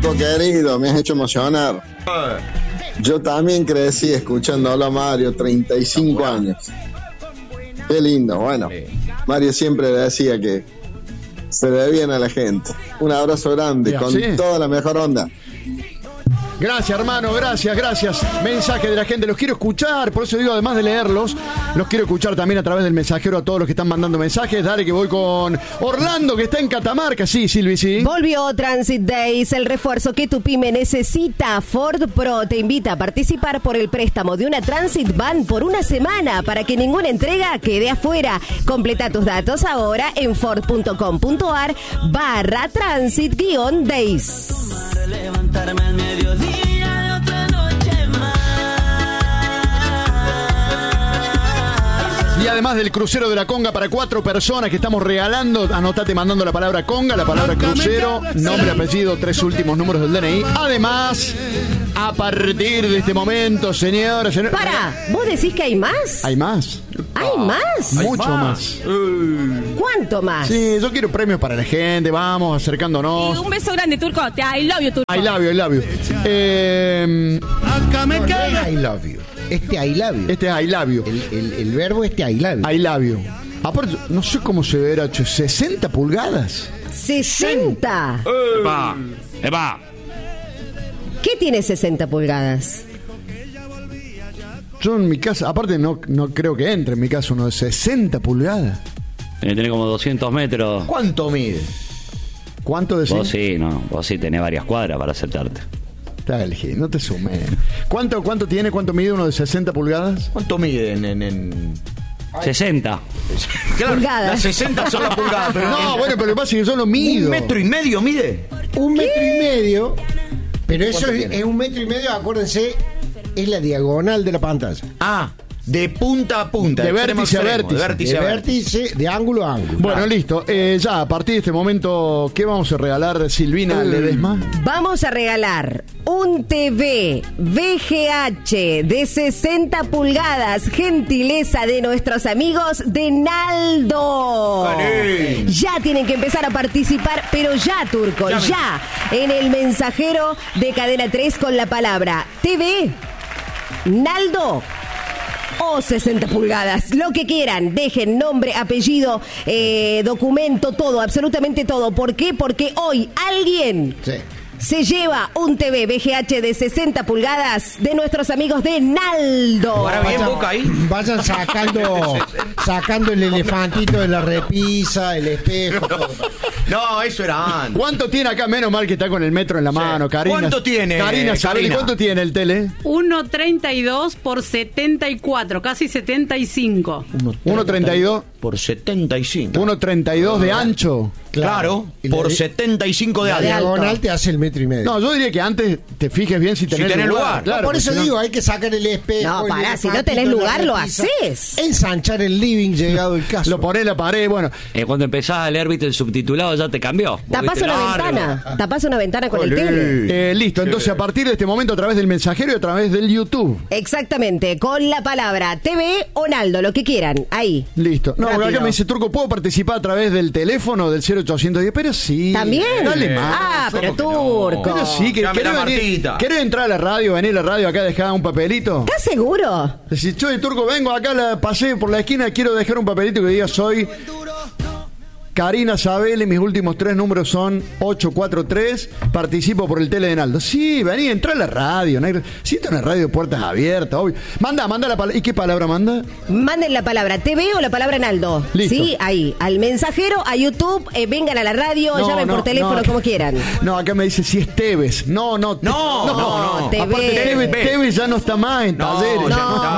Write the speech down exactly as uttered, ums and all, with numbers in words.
Turco querido, me has hecho emocionar. Yo también crecí escuchándolo a Mario, treinta y cinco años. Qué lindo, bueno. Mario siempre decía que se ve bien a la gente. Un abrazo grande, Ya, con ¿sí? toda la mejor onda. Gracias, hermano, gracias, gracias. Mensaje de la gente, los quiero escuchar, por eso digo, además de leerlos, los quiero escuchar también a través del mensajero a todos los que están mandando mensajes. Dale que voy con Orlando, que está en Catamarca. Sí, Silvi, sí. Volvió Transit Days, el refuerzo que tu pyme necesita. Ford Pro te invita a participar por el préstamo de una Transit Van por una semana para que ninguna entrega quede afuera. Completa tus datos ahora en ford.com.ar barra Transit guión Days. Levantarme al mediodía de otra noche más. Y además del crucero de la Conga para cuatro personas que estamos regalando, anotate mandando la palabra Conga, la palabra crucero, nombre, apellido, tres últimos números del D N I. Además, a partir de este momento, señoras, señores... Para, ¿vos decís que hay más? ¿Hay más? ¿Hay más? Mucho más. ¿Cuánto más? Sí, yo quiero premios para la gente, vamos, acercándonos. Y un beso grande, Turco. Te I love you, Turco. I love you, I love you. Eh, No, no es I love you. Este I love you. este es I love you. El, el, el verbo este I love you. I love you. Aparte, no sé cómo se verá, che, sesenta pulgadas. sesenta. ¡Epa! ¡Epa! ¿Qué tiene sesenta pulgadas? Yo en mi casa, aparte no, no creo que entre en mi casa uno de sesenta pulgadas. Tiene que tener como doscientos metros. ¿Cuánto mide? ¿Cuánto decís? Vos sí, no. Vos sí tenés varias cuadras para acertarte. Dale, no te sumes. ¿Cuánto, ¿Cuánto tiene, cuánto mide uno de sesenta pulgadas? ¿Cuánto mide en, en, en... sesenta. Claro, Pulgadas. las sesenta son las pulgadas, pero No, bueno, pero lo que pasa es que yo lo mido. un metro y medio mide. Un metro y medio. Pero eso ¿Cuánto es, tiene? es un metro y medio, acuérdense, es la diagonal de la pantalla. Ah, de punta a punta. De extremo vértice a extremo, vértice. De vértice De a vértice, de ángulo a ángulo. Bueno, Ah. listo. Eh, ya, a partir de este momento, ¿qué vamos a regalar, Silvina Mm. Ledesma? Vamos a regalar un T V V G H de sesenta pulgadas, gentileza de nuestros amigos de Naldo. ¡Carín! Ya tienen que empezar a participar, pero ya, Turco, Ya ya, me- en el mensajero de Cadena tres con la palabra T V, Naldo o sesenta pulgadas, lo que quieran, dejen nombre, apellido, eh, documento, todo, absolutamente todo. ¿Por qué? Porque hoy alguien Sí. se lleva un T V V G H de sesenta pulgadas de nuestros amigos de Naldo. Ahora bien, Vayan- Boca ahí. Vayan sacando, sacando el elefantito de la repisa, el espejo. todo. No, eso era antes. ¿Cuánto tiene acá? Menos mal que está con el metro en la mano, Karina. ¿Cuánto tiene, Karina, Sabeli, Karina? ¿cuánto tiene el tele? uno treinta y dos por setenta y cuatro, casi setenta y cinco. uno treinta y dos. Por setenta y cinco. uno treinta y dos de ancho. Claro, Y la por di- setenta y cinco de La alto. diagonal te hace el metro y medio. No, yo diría que antes te fijes bien si tenés, tenés lugar. Claro, Por eso porque si no- digo, hay que sacar el espejo. No, el pará, si no elefantito tenés en la lugar, lo repisa, haces. Ensanchar el living llegado el caso. lo ponés en la pared, bueno. Eh, cuando empezás a leer, viste, el subtitulado ya te cambió. Vos Tapás viste, una largo. ventana, tapás una ventana con el Olé. tele. Eh, listo, entonces a partir de este momento a través del mensajero y a través del YouTube. Exactamente, con la palabra T V o Naldo, lo que quieran, ahí. Listo. No, porque Rápido. acá me dice Turco, ¿puedo participar a través del teléfono del cero ochocientos diez? Pero sí. ¿También? Dale más. Ah, pero ¿cómo que no? Turco. Pero sí, que Llame ¿querés la venir, Martita. ¿querés entrar a la radio, venir a la radio acá, dejar un papelito? ¿Estás seguro? Si yo de Turco vengo acá, la pasé por la esquina, quiero dejar un papelito que diga soy Karina Sabeli, mis últimos tres números son ocho cuatro tres, participo por el tele de Naldo. Sí, vení, entra a la radio, negro. Siento una radio puertas abiertas, obvio. Manda, manda la palabra. ¿Y qué palabra manda? Manden la palabra T V o la palabra Naldo. Listo. Sí, ahí. Al mensajero, a YouTube, eh, vengan a la radio, No, llamen no, por teléfono, no. como quieran. No, acá me dice si es Tevez. No, no. No, no, no. T V. Aparte, Tevez, Tevez ya no está más en No, talleres. ya No, no está.